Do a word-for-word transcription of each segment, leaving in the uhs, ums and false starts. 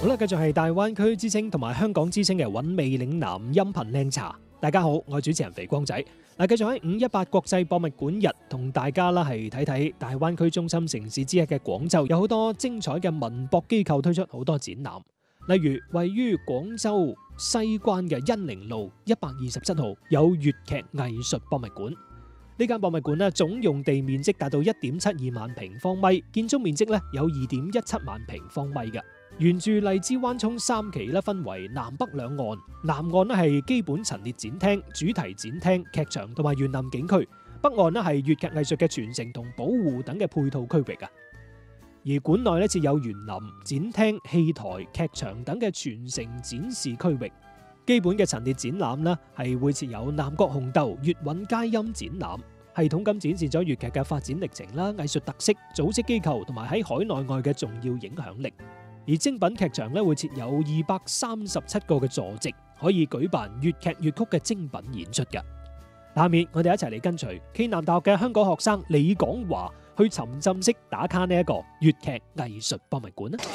啦，繼續係大灣區之聲同埋香港之聲嘅韻味嶺南音頻靚茶。大家好，我係主持人肥光仔。嗱，繼續喺五一八國際博物館日同大家啦係睇睇大灣區中心城市之一嘅廣州，有好多精彩嘅文博機構推出好多展覽。例如位於廣州西關嘅恩寧路一百二十七號有粵劇藝術博物館。呢間博物館咧總用地面積達到一點七二萬平方米，建築面積咧有二點一七萬平方米嘅。沿住荔枝灣涌三期咧分為南北兩岸，南岸咧係基本陳列展廳、主題展廳、劇場同埋園林景區，北岸咧係粵劇藝術嘅傳承同保護等嘅配套區域啊。而館內咧設有園林、展廳、戲台、劇場等嘅傳承展示區域。基本嘅陳列展覽呢係會設有南國紅豆、粵韻佳音展覽，系統咁展示咗粵劇嘅發展歷程啦、藝術特色、組織機構同埋喺海內外嘅重要影響力。而精品劇場咧會設有二百三十七個嘅座席，可以舉辦粵劇粵曲嘅精品演出嘅。下面我哋一齊嚟跟隨暨南大學嘅香港學生李廣華去沉浸式打卡呢一個粵劇藝術博物館啦。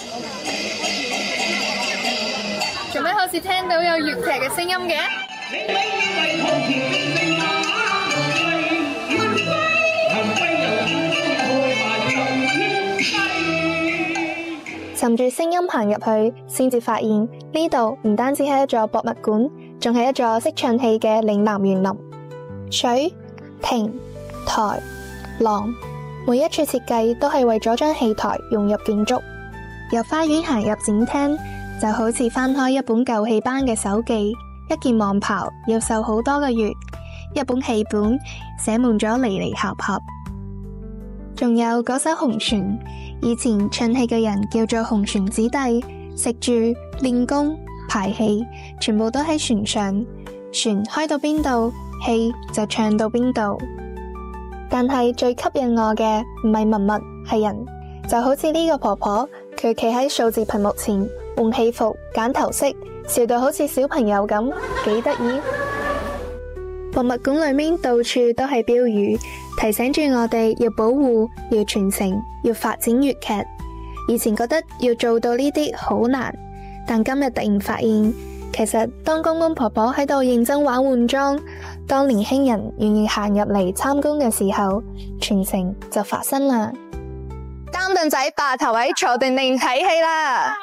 做咩好似聽到有粵劇嘅聲音嘅？ 尋住聲音行入去，先至發現呢度唔單止係一座博物館，仲係一座識唱戲嘅嶺南園林。水、亭、台、廊，每一處設計都係為咗將戲台融入建築。由花園行入展廳，就好似翻開一本舊戲班嘅手記，一件網袍要繡好多個月，一本戲本寫滿咗離離合合。仲有嗰艘紅船，以前唱戲嘅人叫做紅船子弟，食住、練功、排戲，全部都喺船上。船開到邊度，戲就唱到邊度。但係最吸引我嘅唔係文物，係人。就好似呢個婆婆，佢企喺數字屏幕前換戲服、揀頭飾，笑到好似小朋友咁，幾得意。博物館裏面到處都係標語，提醒住我哋要保護、要傳承、要發展粵劇。以前覺得要做到呢啲好難，但今日突然發現，其實當公公婆婆喺度認真玩換裝，當年輕人願意行入嚟參觀嘅時候，傳承就發生啦。擔凳仔霸頭位，坐定定睇戲啦！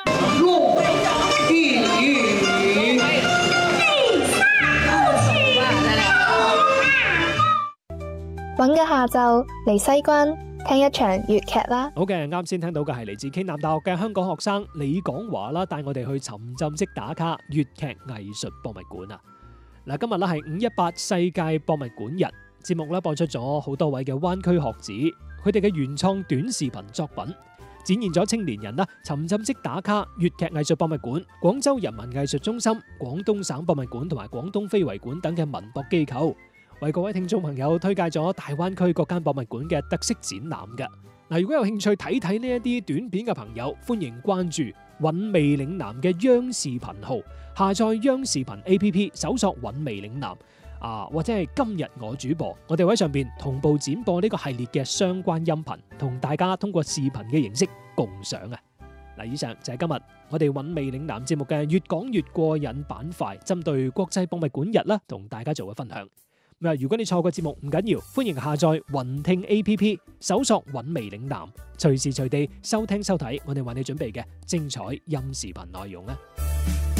揾個下晝嚟西關聽一場粵劇啦。 好嘅，啱先聽到嘅係嚟自暨南大學嘅香港學生李廣華啦，帶我哋去沉浸式打卡粵劇藝術博物館啊！嗱，今日咧係五一八世界博物館日，節目咧播出咗好多位嘅灣區學子，佢哋嘅原創短視頻作品，展現咗青年人啦沉浸式打卡粵劇藝術博物館、廣州人民藝術中心、廣東省博物館同埋廣東非遺館等嘅文博機構，為各位聽眾朋友推介咗大灣區各間博物館嘅特色展覽嘅。嗱，如果有興趣睇睇呢一啲短片嘅朋友，歡迎關注韻味嶺南嘅央視頻號，下載央視頻 A P P， 搜索韻味嶺南啊，或者係今日我主播，我哋會喺上邊同步展播呢個系列嘅相關音頻，同大家通過視頻嘅形式共享啊！嗱，以上就係今日我哋韻味嶺南節目嘅越講越過癮板塊，針對國際博物館日啦，同大家做嘅分享。如果你錯過節目唔緊要，歡迎下載雲聽 A P P， 搜索韻味嶺南，隨時隨地收聽收睇我哋為你準備嘅精彩音視頻內容啊！